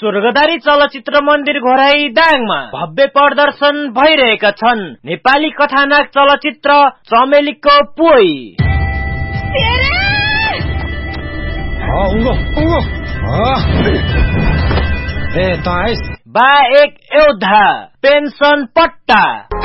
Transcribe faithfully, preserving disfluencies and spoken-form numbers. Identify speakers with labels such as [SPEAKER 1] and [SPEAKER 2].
[SPEAKER 1] स्वर्गदारी चलचित्र मन्दिर घोराई दाङमा भव्य प्रदर्शन भइरहेका छन् नेपाली कथानक चलचित्र चमेलीको पोइ। बा एक योद्धा पेन्सन पट्टा